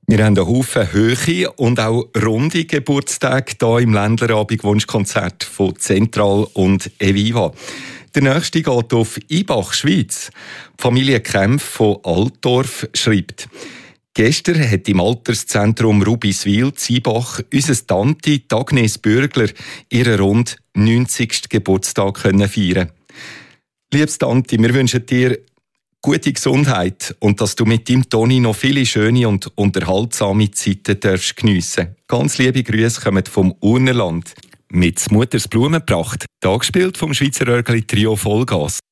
Wir haben einen Haufen hohe und auch runde Geburtstage hier im Ländlerabend-Wunschkonzert von Zentral und Eviva. Der nächste geht auf Ibach, Schweiz. Die Familie Kempf von Altdorf schreibt: Gestern hat im Alterszentrum Rubiswil Ibach unsere Tante Agnes Bürgler ihren rund 90. Geburtstag feiern. Liebes Tante, wir wünschen dir gute Gesundheit und dass du mit deinem Toni noch viele schöne und unterhaltsame Zeiten geniessen. Ganz liebe Grüße kommen vom Urnerland. Mit Mutters Blumenpracht, da gespielt vom Schweizer Örgeli Trio Vollgas.